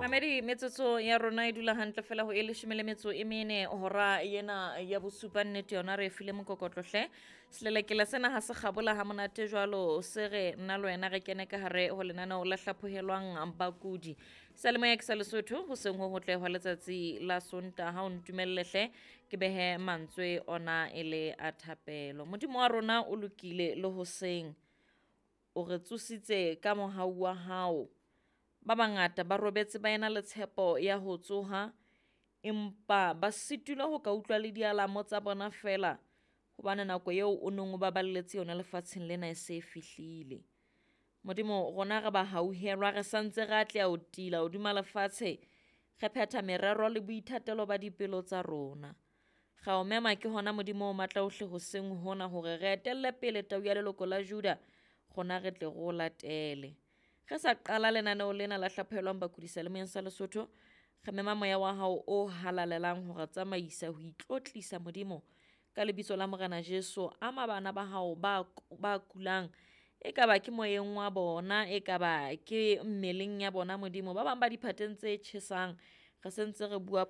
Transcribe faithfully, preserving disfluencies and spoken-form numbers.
Mamedi metsotso ya rona e dula hantle fela ho e leshome le metso e mene hora ena ya bosupa nnete yona re file mokokotlohle selelekela sena ha se kgabola ha monate jwalo se re nna le wena re kene ka hare ho lenaneo la hlaphohelwang bakudi sa le moya ke sa Lesotho ho seng ho hotle hwa letsatsi la Sontaha ha o ntumellehle ke behe mantswe ona ele a thapelo modimo wa rona o lokile le hoseng o re tsositse ka mohau wa hao ba bangata ba robetse ba ena le tshepo ya ho tsoha empa ba situla ho ka utlwa le dialamo tsa bona fela hobane nako eo o neng o baballetse yona lefatsheng lena e se fihlile modimo rona re ba hauhelwa re santse re atle a o tila o duma lefatshe re phetha merero le boithatelo ba dipelo tsa rona ga o mema ke hona modimo o matla ohle ho seng hona hore re etelle pele tau ya leloko la Juda gona re tle go latele ge sa qala lenaneo lena la hlaphohelwang bakudi sa lemeng sa Lesotho re mema moya wa hao o halalelang hore tsamaisa ho itlotlisa modimo ka lebitso la morena Jesu a mabana ba hao ba ba kulang e ka ba ke moyeng wa bona e ka ba ke mmeleng ya bona modimo ba bang ba diphateng tse tjhesang re sentse re bua